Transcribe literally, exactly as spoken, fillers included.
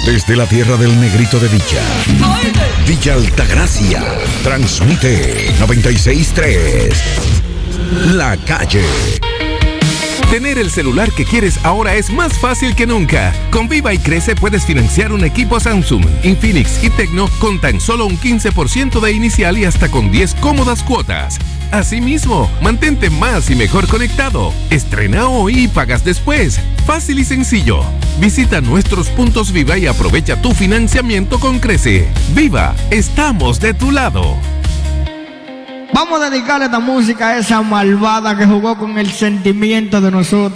Desde la tierra del negrito de Villa, Villa Altagracia, transmite noventa y seis punto tres. La Calle. Tener el celular que quieres ahora es más fácil que nunca. Con Viva y Crece puedes financiar un equipo Samsung, Infinix y Tecno con tan solo un quince por ciento de inicial y hasta con diez cómodas cuotas. Asimismo, mantente más y mejor conectado. Estrena hoy y pagas después. Fácil y sencillo. Visita nuestros puntos Viva y aprovecha tu financiamiento con Crece. Viva, estamos de tu lado. Vamos a dedicarle esta música a esa malvada que jugó con el sentimiento de nosotros.